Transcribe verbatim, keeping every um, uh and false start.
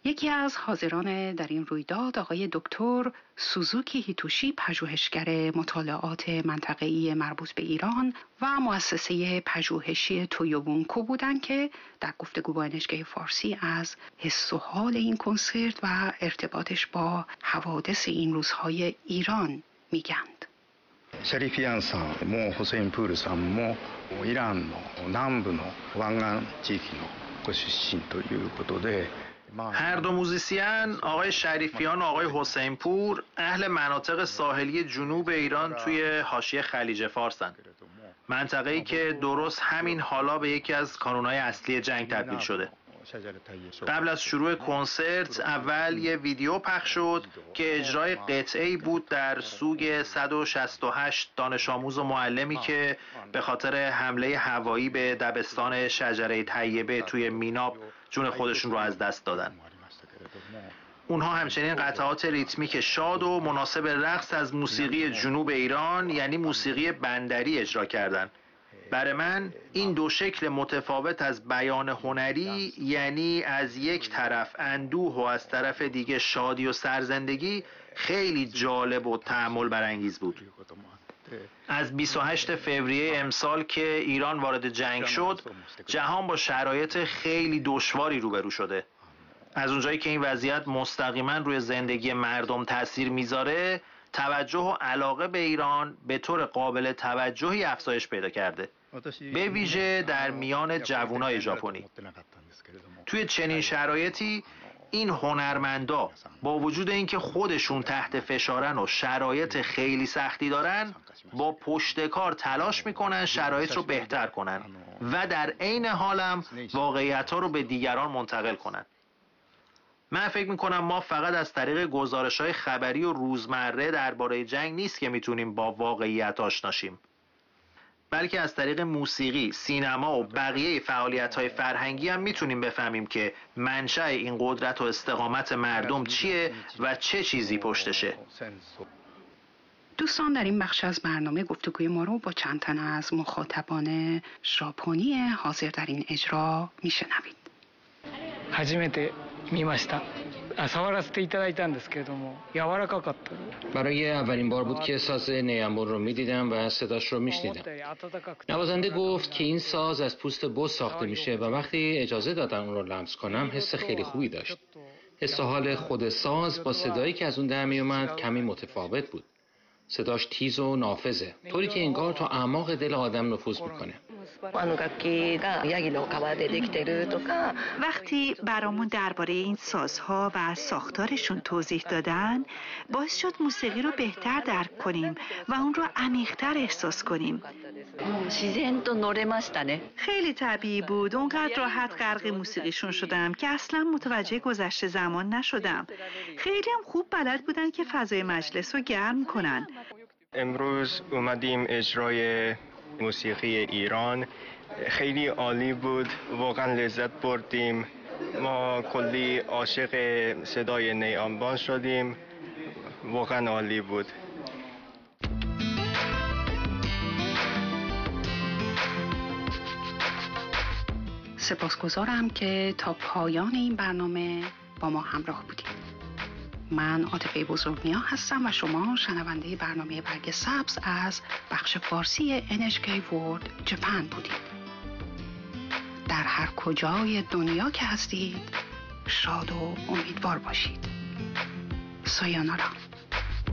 یکی از حاضران در این رویداد آقای دکتر سوزوکی هیتوشی، پژوهشگر مطالعات منطقه‌ای مربوط به ایران و مؤسسه پژوهشی تویوبونکو بودند که در گفتگو با ان اچ کی فارسی از حس و حال این کنسرت و ارتباطش با حوادث این روزهای ایران میگند. シャリフィアンさんもホセインプールさんもイランの南部の湾岸地域のご出身ということで هر دو موزیسین، آقای شریفیان و آقای حسین پور، اهل مناطق ساحلی جنوب ایران توی حاشیه خلیج فارسن. منطقه‌ای که درست همین حالا به یکی از کانونهای اصلی جنگ تبدیل شده. قبل از شروع کنسرت اول یه ویدیو پخش شد که اجرای قطعه‌ای بود در سوگ صد و شصت و هشت دانش آموز و معلمی که به خاطر حمله هوایی به دبستان شجره طیبه توی میناب جون خودشون رو از دست دادن. اونها همچنین قطعات ریتمیک شاد و مناسب رقص از موسیقی جنوب ایران یعنی موسیقی بندری اجرا کردند. برای من این دو شکل متفاوت از بیان هنری، یعنی از یک طرف اندوه و از طرف دیگه شادی و سرزندگی، خیلی جالب و تأمل برانگیز بود. از بیست و هشتم فوریه امسال که ایران وارد جنگ شد، جهان با شرایط خیلی دشواری روبرو شده. از اونجایی که این وضعیت مستقیما روی زندگی مردم تاثیر میذاره، توجه و علاقه به ایران به طور قابل توجهی افزایش پیدا کرده، به ویژه در میان جوانای ژاپنی. توی چنین شرایطی این هنرمندا با وجود اینکه خودشون تحت فشارن و شرایط خیلی سختی دارن، با پشتکار تلاش میکنن شرایط رو بهتر کنن و در عین حالم واقعیت‌ها رو به دیگران منتقل کنن. من فکر میکنم ما فقط از طریق گزارش‌های خبری و روزمره درباره جنگ نیست که میتونیم با واقعیت آشنا شیم، بلکه از طریق موسیقی، سینما و بقیه فعالیت‌های فرهنگی هم میتونیم بفهمیم که منشأ این قدرت و استقامت مردم چیه و چه چیزی پشتشه. دوستان، در این بخش از برنامه گفتگوی ما رو با چند تن از مخاطبان ژاپنی حاضر در این اجرا میشنوید. 初めて見ました。触らせていただいたんですけれども柔らかかった。 برای اولین بار بود که ساز نیامبون رو میدیدم و صداش رو میشنیدم. نوازنده گفت که این ساز از پوست بز ساخته میشه و وقتی اجازه دادن اون رو لمس کنم حس خیلی خوبی داشت. حس و حال خود ساز با صدایی که از اون در می اومد کمی متفاوت بود. صداش تیز و نافذه، طوری که انگار تا اعماق دل آدم نفوذ میکنه. وقتی برامون درباره این سازها و ساختارشون توضیح دادن، باعث شد موسیقی رو بهتر درک کنیم و اون رو عمیق‌تر احساس کنیم. خیلی طبیعی بود. اونقدر راحت غرق موسیقیشون شدم که اصلا متوجه گذشته زمان نشدم. خیلی هم خوب بلد بودن که فضای مجلس رو گرم کنن. امروز اومدیم اجرای موسیقی ایران، خیلی عالی بود، واقعا لذت بردیم. ما کلی عاشق صدای نیامبان شدیم، واقعا عالی بود. سپاسگزارم که تا پایان این برنامه با ما همراه بودید. من عاطفه بزرگنیا هستم و شما شنونده برنامه برگ سبز از بخش فارسی ان اچ کی World Japan بودید. در هر کجای دنیا که هستید شاد و امیدوار باشید. سایانارا.